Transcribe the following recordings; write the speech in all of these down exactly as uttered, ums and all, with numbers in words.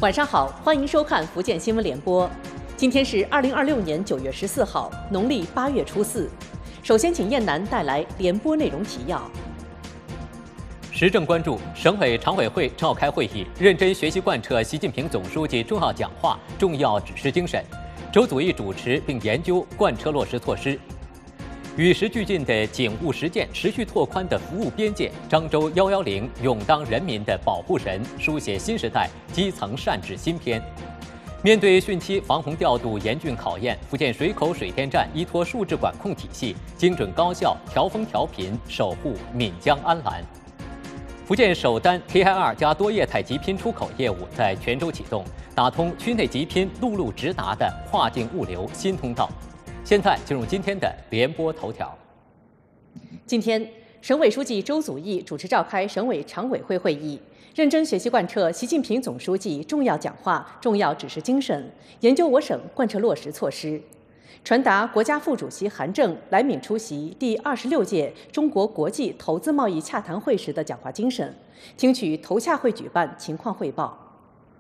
晚上好，欢迎收看福建新闻联播。今天是二零二六年九月十四号，农历八月初四。首先，请燕南带来联播内容提要。 时政关注：省委常委会召开会议，认真学习贯彻习近平总书记重要讲话、重要指示精神。周祖义主持并研究贯彻落实措施。与时俱进的警务实践，持续拓宽的服务边界。漳州幺幺零勇当人民的保护神，书写新时代基层善治新篇。面对汛期防洪调度严峻考验，福建水口水电站依托数字管控体系，精准高效调峰调频，守护闽江安澜。福建首单 K I 二加多业态极拼出口业务在泉州启动，打通区内极拼、陆路直达的跨境物流新通道。现在进入今天的联播头条。 今天，省委书记周祖义主持召开省委常委会会议，认真学习贯彻习近平总书记重要讲话、重要指示精神，研究我省贯彻落实措施，传达国家副主席韩正来闽出席第二十六届中国国际投资贸易洽谈会时的讲话精神，听取投洽会举办情况汇报。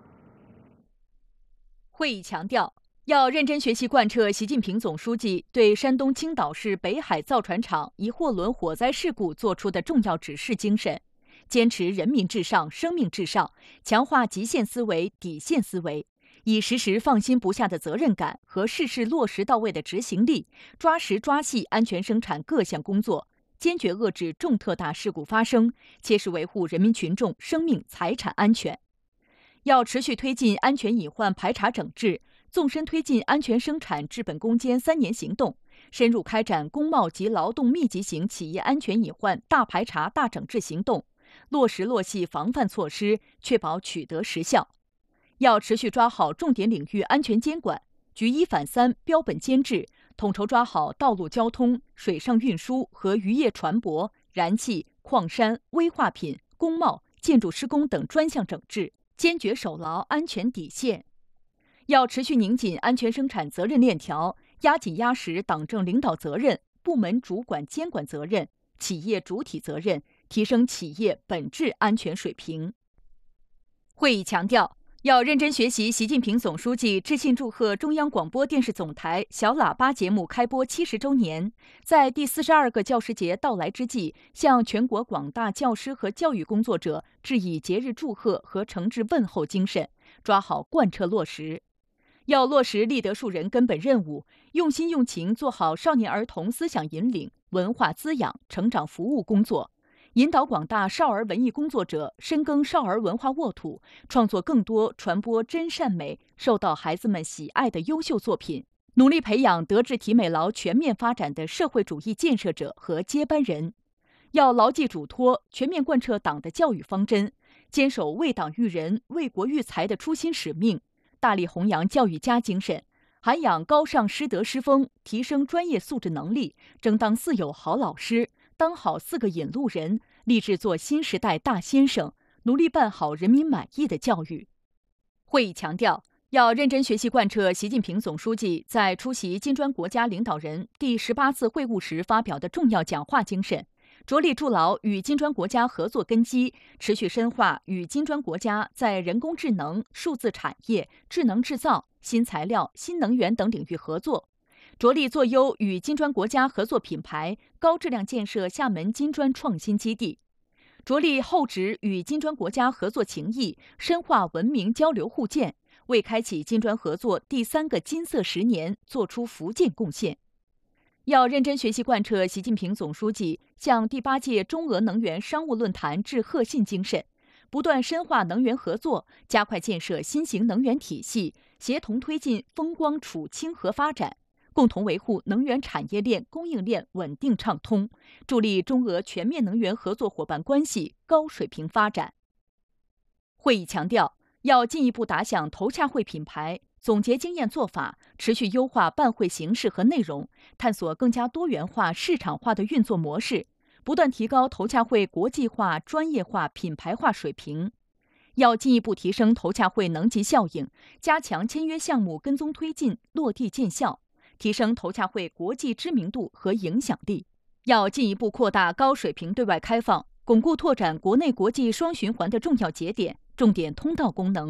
会议强调，要认真学习贯彻习近平总书记对山东青岛市北海造船厂一货轮火灾事故作出的重要指示精神，坚持人民至上、生命至上，强化极限思维、底线思维，以时时放心不下的责任感和事事落实到位的执行力，抓实抓细安全生产各项工作，坚决遏制重特大事故发生，切实维护人民群众生命财产安全。要持续推进安全隐患排查整治，纵深推进安全生产治本攻坚三年行动，深入开展工贸及劳动密集型企业安全隐患大排查大整治行动，落实落细防范措施，确保取得实效。要持续抓好重点领域安全监管，举一反三标本兼治，统筹抓好道路交通、水上运输和渔业船舶、燃气、矿山、危化品、工贸、建筑施工等专项整治，坚决守牢安全底线。要持续拧紧安全生产责任链条，压紧压实党政领导责任、部门主管监管责任、企业主体责任，提升企业本质安全水平。会议强调，要认真学习习近平总书记致信祝贺中央广播电视总台小喇叭节目开播七十周年，在第四十二个教师节到来之际，向全国广大教师和教育工作者致以节日祝贺和诚挚问候精神，抓好贯彻落实。要落实立德树人根本任务，用心用情做好少年儿童思想引领、文化滋养、成长服务工作，引导广大少儿文艺工作者深耕少儿文化沃土，创作更多传播真善美、受到孩子们喜爱的优秀作品，努力培养德智体美劳全面发展的社会主义建设者和接班人。要牢记嘱托，全面贯彻党的教育方针，坚守为党育人、为国育才的初心使命，大力弘扬教育家精神，涵养高尚师德师风，提升专业素质能力，争当四有好老师，当好四个引路人，立志做新时代大先生，努力办好人民满意的教育。会议强调，要认真学习贯彻习近平总书记在出席金砖国家领导人第十八次会晤时发表的重要讲话精神，着力筑牢与金砖国家合作根基，持续深化与金砖国家在人工智能、数字产业、智能制造、新材料、新能源等领域合作，着力做优与金砖国家合作品牌，高质量建设厦门金砖创新基地，着力厚植与金砖国家合作情谊，深化文明交流互鉴，为开启金砖合作第三个金色十年作出福建贡献。要认真学习贯彻习近平总书记向第八届中俄能源商务论坛致贺信精神，不断深化能源合作，加快建设新型能源体系，协同推进风光储氢核发展，共同维护能源产业链供应链稳定畅通，助力中俄全面能源合作伙伴关系高水平发展。会议强调，要进一步打响投洽会品牌，总结经验做法，持续优化办会形式和内容，探索更加多元化、市场化的运作模式，不断提高投洽会国际化、专业化、品牌化水平。要进一步提升投洽会能级效应，加强签约项目跟踪推进、落地见效，提升投洽会国际知名度和影响力。要进一步扩大高水平对外开放，巩固拓展国内国际双循环的重要节点、重点通道功能，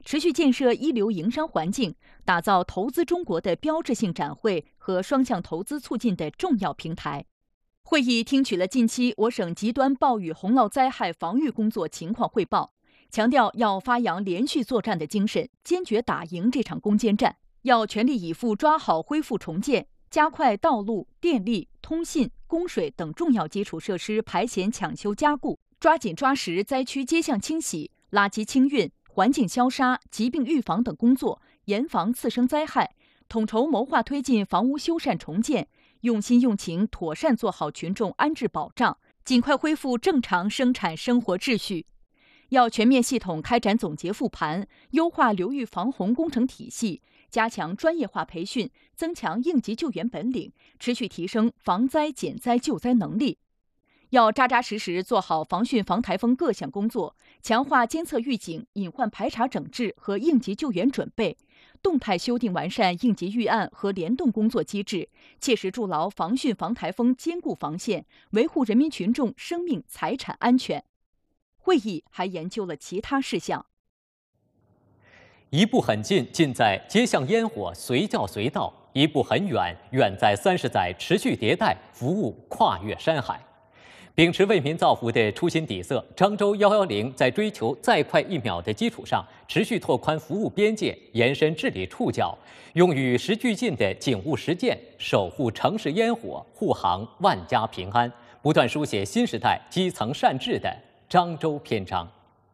持续建设一流营商环境，打造投资中国的标志性展会和双向投资促进的重要平台。会议听取了近期我省极端暴雨洪涝灾害防御工作情况汇报，强调要发扬连续作战的精神，坚决打赢这场攻坚战，要全力以赴抓好恢复重建，加快道路、电力、通信、供水等重要基础设施排险抢修加固，抓紧抓实灾区街巷清洗、垃圾清运、环境消杀、疾病预防等工作，严防次生灾害，统筹谋划推进房屋修缮重建，用心用情妥善做好群众安置保障，尽快恢复正常生产生活秩序。要全面系统开展总结复盘，优化流域防洪工程体系，加强专业化培训，增强应急救援本领，持续提升防灾减灾救灾能力。要扎扎实实做好防汛防台风各项工作，强化监测预警、隐患排查整治和应急救援准备，动态修订完善应急预案和联动工作机制，切实筑牢防汛防台风坚固防线，维护人民群众生命财产安全。会议还研究了其他事项。 一步很近，近在街巷烟火随叫随到；一步很远，远在三十载持续迭代，服务跨越山海。秉持为民造福的初心底色，漳州一一零在追求再快一秒的基础上，持续拓宽服务边界，延伸治理触角，用与时俱进的警务实践，守护城市烟火，护航万家平安，不断书写新时代基层善治的漳州篇章。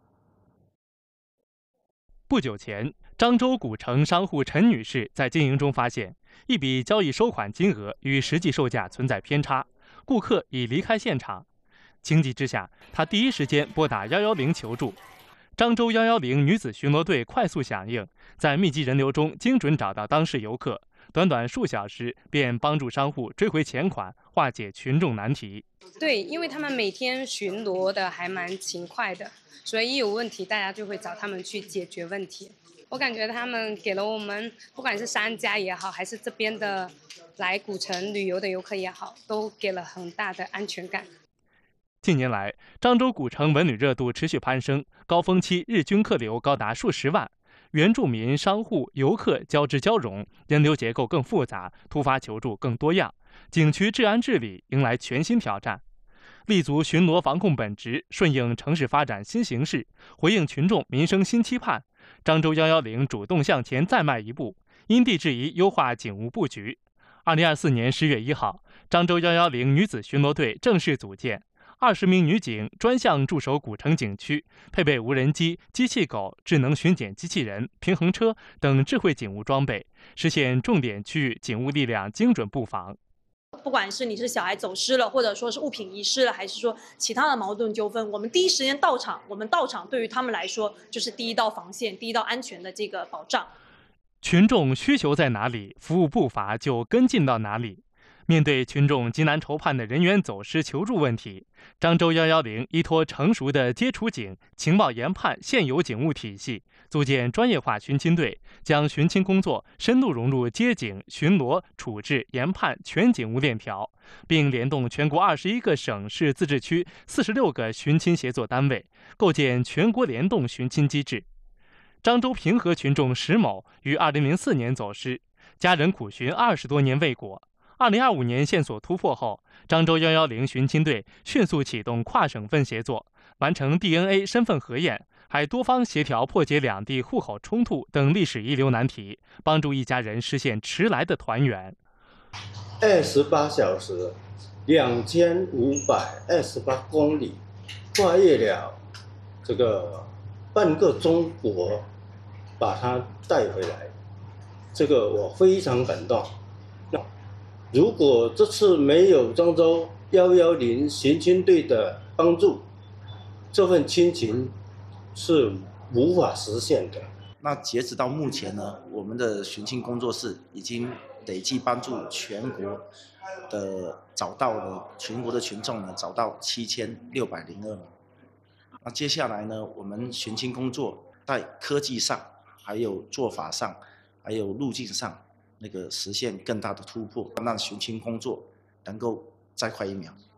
不久前，漳州古城商户陈女士在经营中发现，一笔交易收款金额与实际售价存在偏差，顾客已离开现场。情急之下，她第一时间拨打一一零求助。漳州一一零女子巡逻队快速响应，在密集人流中精准找到当事游客，短短数小时便帮助商户追回钱款，化解群众难题。 对，因为他们每天巡逻的还蛮勤快的，所以一有问题大家就会找他们去解决问题。我感觉他们给了我们，不管是商家也好，还是这边的来古城旅游的游客也好，都给了很大的安全感。 近年来，漳州古城文旅热度持续攀升，高峰期日均客流高达数十万，原住民、商户、游客交织交融，人流结构更复杂，突发求助更多样，景区治安治理迎来全新挑战。立足巡逻防控本职，顺应城市发展新形势，回应群众民生新期盼，漳州一一零主动向前再迈一步，因地制宜优化警务布局。二零二四年十月一号，漳州一一零女子巡逻队正式组建。二十名女警专项驻守古城景区，配备无人机、机器狗、智能巡检机器人、平衡车等智慧警务装备，实现重点区域警务力量精准布防。 不管是你是小孩走失了，或者说是物品遗失了，还是说其他的矛盾纠纷，我们第一时间到场，我们到场对于他们来说就是第一道防线，第一道安全的这个保障。 群众需求在哪里，服务步伐就跟进到哪里。面对群众急难愁盼的人员走失求助问题，漳州一一零依托成熟的接触警、情报研判现有警务体系，组建专业化巡亲队，将巡亲工作深度融入接警、巡逻、处置、研判全警务链条，并联动全国二十一个省市自治区四十六个巡亲协作单位，构建全国联动巡亲机制。漳州平和群众石某于二零零四年走失，家人苦寻二十多年未果。二零二五年线索突破后，漳州一一零巡亲队迅速启动跨省份协作，完成 D N A 身份核验，还多方协调破解两地户口冲突等历史遗留难题，帮助一家人实现迟来的团圆。 二十八小时，两千五百二十八公里，跨越了这个半个中国，把它带回来，这个我非常感动。如果这次没有漳州一一零巡亲队的帮助，这份亲情是无法实现的。 那截止到目前呢，我们的巡亲工作室已经累计帮助全国的找到了全国的群众呢，找到七千六百零二名。那接下来呢，我们巡亲工作在科技上、还有做法上、还有路径上，那个实现更大的突破，让巡亲工作能够再快一秒。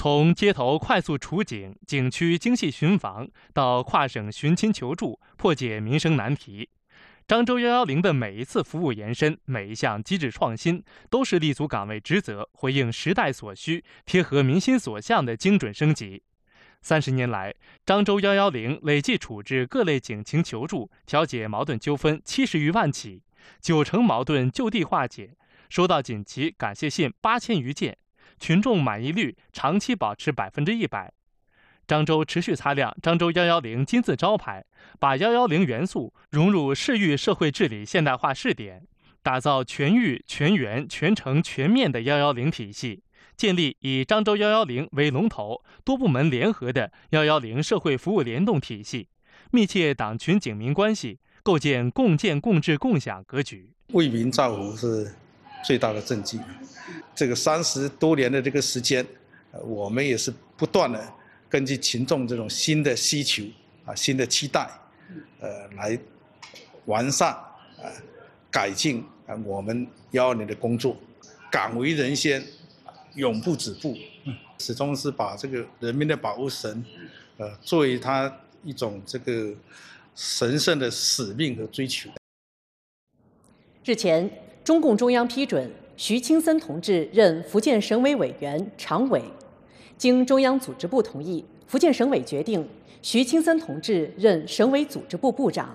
从街头快速处警、景区精细巡防到跨省寻亲求助，破解民生难题，漳州一一零的每一次服务延伸，每一项机制创新，都是立足岗位职责，回应时代所需，贴合民心所向的精准升级。三十年来，漳州一一零累计处置各类警情求助、调解矛盾纠纷七十余万起，九成矛盾就地化解，收到锦旗感谢信八千余件，群众满意率长期保持百分之一百。漳州持续擦亮漳州一一零金字招牌，把一一零元素融入市域社会治理现代化试点，打造全域、全员、全程、全面的一一零体系，建立以漳州一一零为龙头、多部门联合的一一零社会服务联动体系，密切党群警民关系，构建共建共治共享格局。 为民造福是最大的政绩。这个三十多年的这个时间，我们也是不断的根据群众这种新的需求啊、新的期待，呃，来完善啊、改进啊我们一一零的工作，敢为人先，永不止步，始终是把这个人民的保护神，呃，作为他一种这个神圣的使命和追求。 日前，中共中央批准徐清森同志任福建省委委员、常委。经中央组织部同意，福建省委决定徐清森同志任省委组织部部长。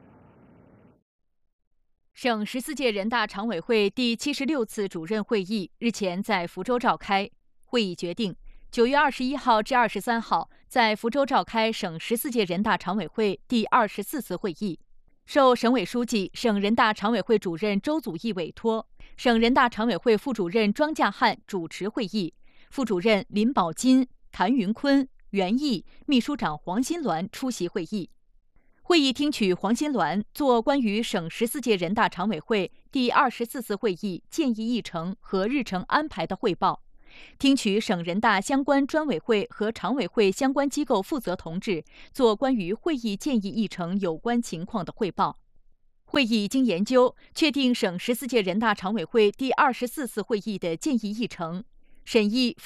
省十四届人大常委会第七十六次主任会议日前在福州召开，会议决定九月二十一号至二十三号在福州召开省十四届人大常委会第二十四次会议。受省委书记、省人大常委会主任周祖义委托，省人大常委会副主任庄稼汉主持会议，副主任林宝金、谭云坤、袁毅、秘书长黄新鸾出席会议。会议听取黄新鸾作关于省十四届人大常委会第二十四次会议建议议程和日程安排的汇报，听取省人大相关专委会和常委会相关机构负责同志作关于会议建议议程有关情况的汇报。会议经研究，确定省十四届人大常委会第二十四次会议的建议议程，审议